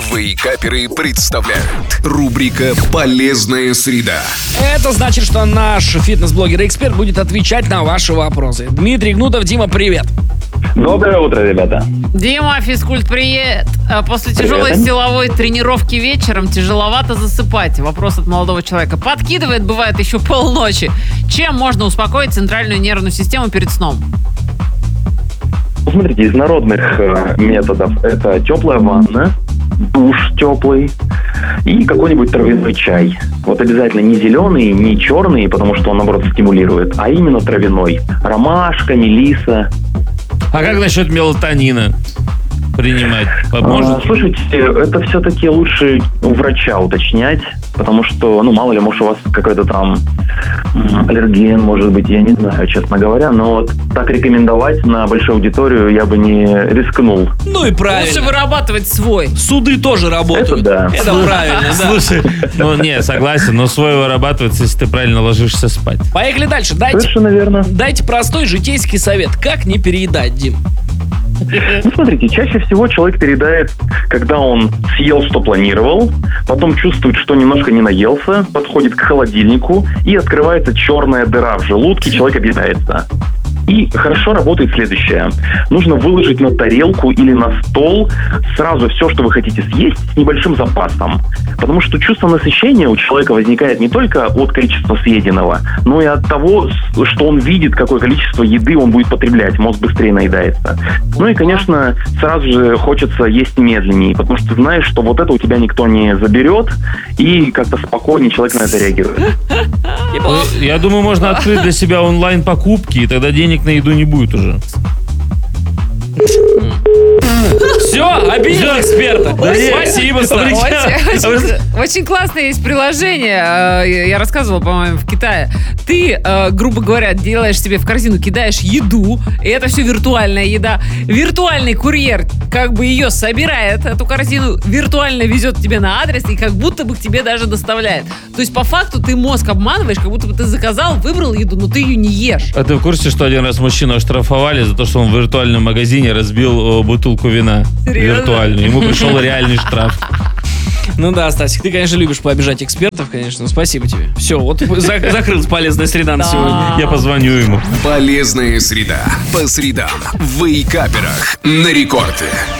Вейкаперы представляют рубрика «Полезная среда». Это значит, что наш фитнес-блогер и эксперт будет отвечать на ваши вопросы. Дмитрий Гнутов. Дима, привет. Доброе утро, ребята. Дима, физкульт, привет. После тяжелой силовой тренировки вечером тяжеловато засыпать. Вопрос от молодого человека. Подкидывает, бывает, еще полночи. Чем можно успокоить центральную нервную систему перед сном? Смотрите, из народных методов это теплая ванна, душ теплый и какой-нибудь травяной чай. Вот обязательно не зеленый, не черный, потому что он, наоборот, стимулирует, а именно травяной. Ромашка, мелиса. А как насчет мелатонина принимать? Поможет? Слушайте, это все-таки лучше у врача уточнять, потому что, мало ли, может, у вас какой-то там аллерген, может быть, я не знаю, честно говоря, но вот так рекомендовать на большую аудиторию я бы не рискнул. Ну и правильно. Лучше вырабатывать свой. Суды тоже работают. Это да. Это правильно, да. Слушай, согласен, но свой вырабатывается, если ты правильно ложишься спать. Поехали дальше. Совершенно верно. Дайте простой житейский совет. Как не переедать, Дим? Смотрите, чаще всего человек переедает, когда он съел, что планировал, потом чувствует, что немножко не наелся, подходит к холодильнику и открывается черная дыра в желудке, человек объедается. И хорошо работает следующее. Нужно выложить на тарелку или на стол сразу все, что вы хотите съесть, с небольшим запасом. Потому что чувство насыщения у человека возникает не только от количества съеденного, но и от того, что он видит, какое количество еды он будет потреблять. Мозг быстрее наедается. Ну и, конечно, сразу же хочется есть медленнее, потому что ты знаешь, что вот это у тебя никто не заберет, и как-то спокойнее человек на это реагирует. Я думаю, можно открыть для себя онлайн-покупки, и тогда денег на еду не будет уже. Все, обидел эксперта. Спасибо, Саш. Очень классное есть приложение. Я рассказывала, по-моему, в Китае. Ты, грубо говоря, делаешь себе в корзину, кидаешь еду, и это все виртуальная еда. Виртуальный курьер как бы ее собирает, эту корзину, виртуально везет тебе на адрес и как будто бы к тебе даже доставляет. То есть, по факту, ты мозг обманываешь, как будто бы ты заказал, выбрал еду, но ты ее не ешь. А ты в курсе, что один раз мужчину оштрафовали за то, что он в виртуальном магазине разбил бутылку вина? Серьезно? Виртуальную. Ему пришел реальный штраф. Ну да, Стасик, ты, конечно, любишь пообижать экспертов, конечно. Спасибо тебе. Все, вот закрылась полезная среда на сегодня. Я позвоню ему. «Полезная среда» по средам в Вейкаперах на рекорде.